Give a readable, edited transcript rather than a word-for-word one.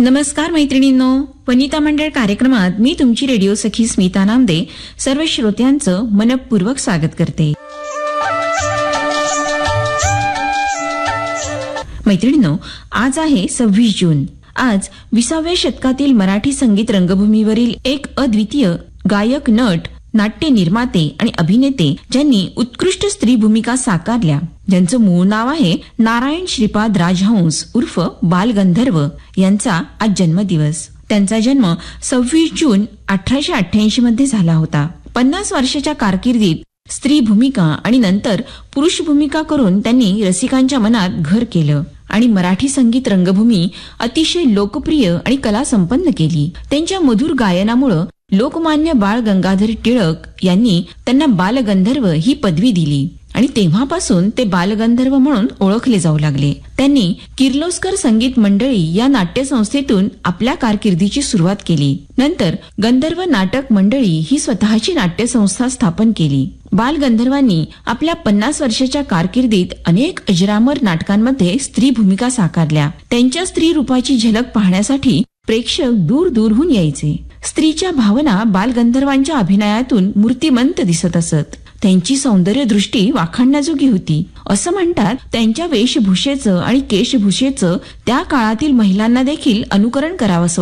नमस्कार मैत्रिणींनो, वनिता मंडळ कार्यक्रमात मी तुमची रेडिओ सखी स्मिता नामदे सर्व श्रोत्यांचं मनपूर्वक स्वागत करते. मैत्रिणींनो, आज आहे 26 जून. आज 20व्या शतकातील मराठी संगीत रंगभूमीवरील एक अद्वितीय गायक, नट, नाट्य निर्माते आणि अभिनेते ज्यांनी उत्कृष्ट स्त्री भूमिका साकारल्या, ज्यांचं मूळ नाव आहे नारायण श्रीपाद राजहंस उर्फ बालगंधर्व, यांचा आज जन्मदिवस. त्यांचा जन्म 26 जून 1888 मध्ये झाला होता. 50 वर्षाच्या कारकिर्दीत स्त्री भूमिका आणि नंतर पुरुष भूमिका करून त्यांनी रसिकांच्या मनात घर केलं आणि मराठी संगीत रंगभूमी अतिशय लोकप्रिय आणि कला संपन्न केली. त्यांच्या मधुर गायनामुळे लोकमान्य बाळ गंगाधर टिळक यांनी त्यांना बालगंधर्व ही पदवी दिली आणि तेव्हापासून ते बालगंधर्व म्हणून ओळखले जाऊ लागले. त्यांनी किर्लोस्कर संगीत मंडळी या नाट्यसंस्थेतून आपल्या कारकिर्दीची सुरुवात केली. नंतर गंधर्व नाटक मंडळी ही स्वतःची नाट्यसंस्था स्थापन केली. बालगंधर्वांनी आपल्या 50 वर्षाच्या कारकिर्दीत अनेक अजरामर नाटकांमध्ये स्त्री भूमिका साकारल्या. त्यांच्या स्त्री रूपाची झलक पाहण्यासाठी प्रेक्षक दूर दूरहून यायचे. स्त्रीच्या भावना बालगंधर्वांच्या अभिनयातून मूर्तिमंत दिसत असत. त्यांची सौंदर्य दृष्टी वाखाणण्याजोगी होती. असं म्हणतात, त्यांच्या वेशभूषेचं आणि केशभूषेचं त्या काळातील महिलांना देखील अनुकरण करावंसं